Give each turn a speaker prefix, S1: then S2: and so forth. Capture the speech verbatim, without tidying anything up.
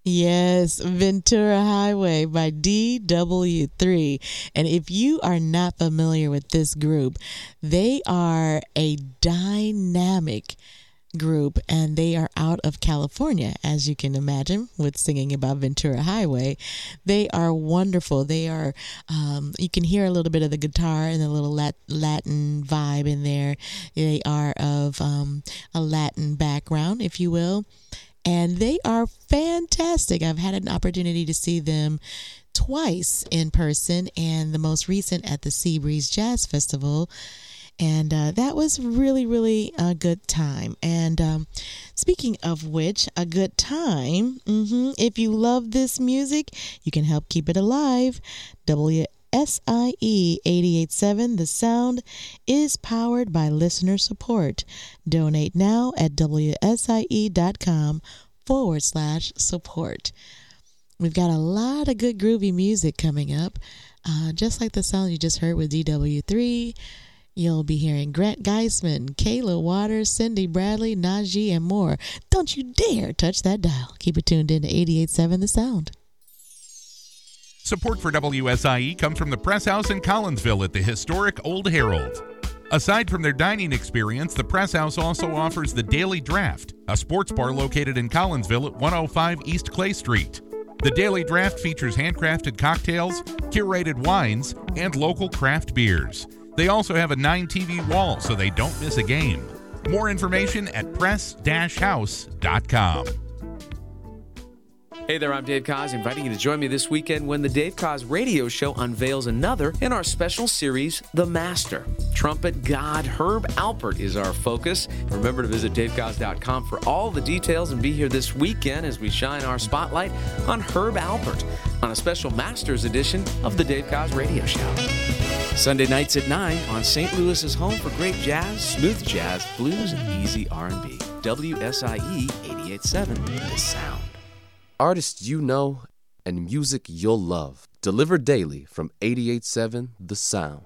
S1: Yes, Ventura Highway by D W three. And if you are not familiar with this group, they are a dynamic group, and they are out of California, as you can imagine, with singing about Ventura Highway. They are wonderful. They are, um, you can hear a little bit of the guitar and a little Lat- Latin vibe in there. They are of um, a Latin background, if you will, and they are fantastic. I've had an opportunity to see them twice in person, and the most recent at the Seabreeze Jazz Festival. And uh, that was really, really a good time. And um, speaking of which, a good time, mm-hmm, if you love this music, you can help keep it alive. W S I E eighty-eight point seven, The Sound, is powered by listener support. Donate now at wsie.com forward slash support. We've got a lot of good groovy music coming up, uh, just like the sound you just heard with D W three. You'll be hearing Grant Geisman, Kayla Waters, Cindy Bradley, Najee, and more. Don't you dare touch that dial. Keep it tuned in to eighty-eight point seven The Sound.
S2: Support for W S I E comes from the Press House in Collinsville at the historic Old Herald. Aside from their dining experience, the Press House also offers the Daily Draft, a sports bar located in Collinsville at one oh five East Clay Street. The Daily Draft features handcrafted cocktails, curated wines, and local craft beers. They also have a nine T V wall so they don't miss a game. More information at press house dot com.
S3: Hey there, I'm Dave Koz, inviting you to join me this weekend when the Dave Koz Radio Show unveils another in our special series, The Master. Trumpet god Herb Alpert is our focus. Remember to visit dave koz dot com for all the details and be here this weekend as we shine our spotlight on Herb Alpert on a special Masters edition of the Dave Koz Radio Show. Sunday nights at nine on Saint Louis's home for great jazz, smooth jazz, blues, and easy R and B. W S I E eighty-eight point seven, The Sound.
S4: Artists you know and music you'll love. Delivered daily from eighty-eight point seven The Sound.